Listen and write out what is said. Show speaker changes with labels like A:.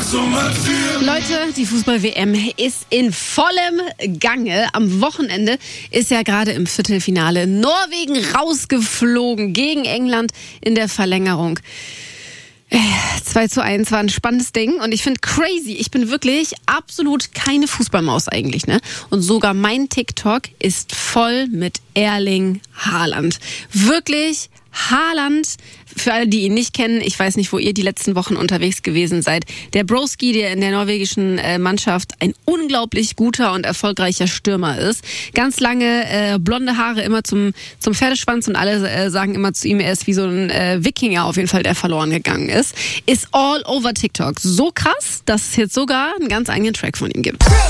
A: Leute, die Fußball-WM ist in vollem Gange. Am Wochenende ist ja gerade im Viertelfinale Norwegen rausgeflogen gegen England in der Verlängerung. 2:1 war ein spannendes Ding und ich finde crazy. Ich bin wirklich absolut keine Fußballmaus eigentlich, ne? Und sogar mein TikTok ist voll mit Erling Haaland. Wirklich Haaland, für alle, die ihn nicht kennen, ich weiß nicht, wo ihr die letzten Wochen unterwegs gewesen seid. Der Broski, der in der norwegischen Mannschaft ein unglaublich guter und erfolgreicher Stürmer ist. Ganz lange blonde Haare, immer zum Pferdeschwanz und alle sagen immer zu ihm, er ist wie so ein Wikinger auf jeden Fall, der verloren gegangen ist. Ist all over TikTok. So krass, dass es jetzt sogar einen ganz eigenen Track von ihm gibt.